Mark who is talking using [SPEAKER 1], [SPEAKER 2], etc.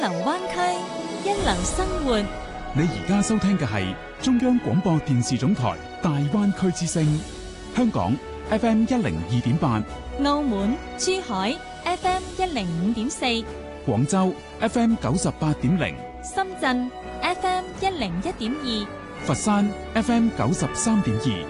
[SPEAKER 1] 流灣區，一流生活。
[SPEAKER 2] 你而家收聽嘅係中央廣播電視總台大灣區之聲，香港 FM 102.8，
[SPEAKER 1] 澳門、珠海 FM 105.4，
[SPEAKER 2] 廣州 FM 98.0，
[SPEAKER 1] 深圳 FM 101.2，
[SPEAKER 2] 佛山 FM 93.2。